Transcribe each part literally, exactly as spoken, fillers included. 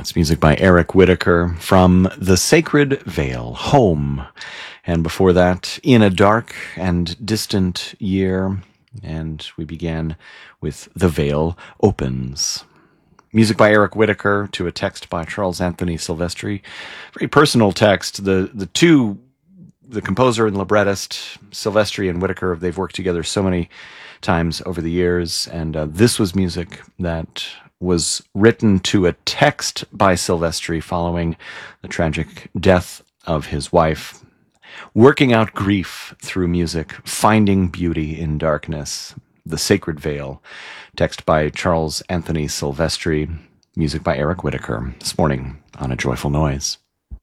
That's music by Eric Whitacre from The Sacred Veil, Home. And before that, In a Dark and Distant Year. And we began with The Veil Opens. Music by Eric Whitacre to a text by Charles Anthony Silvestri. Very personal text. The the two, the composer and librettist, Silvestri and Whitacre, they've worked together so many times over the years. And uh, this was music that was written to a text by Silvestri following the tragic death of his wife. Working out grief through music, finding beauty in darkness. The Sacred Veil, text by Charles Anthony Silvestri, music by Eric Whitacre, this morning on A Joyful Noise.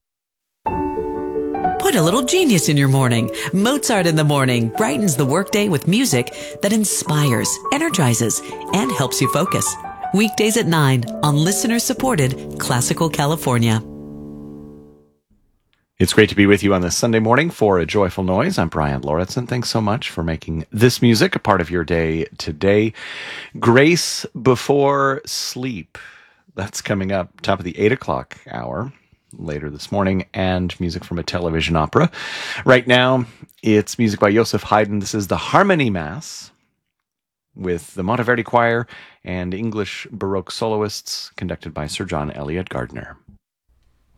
Put a little genius in your morning. Mozart in the Morning brightens the workday with music that inspires, energizes, and helps you focus. Weekdays at nine on listener-supported Classical California. It's great to be with you on this Sunday morning for A Joyful Noise. I'm Brian Lauritsen. Thanks so much for making this music a part of your day today. Grace Before Sleep. That's coming up top of the eight o'clock hour later this morning, and music from a television opera. Right now, it's music by Joseph Haydn. This is the Harmony Mass with the Monteverdi Choir and English Baroque soloists, conducted by Sir John Eliot Gardiner.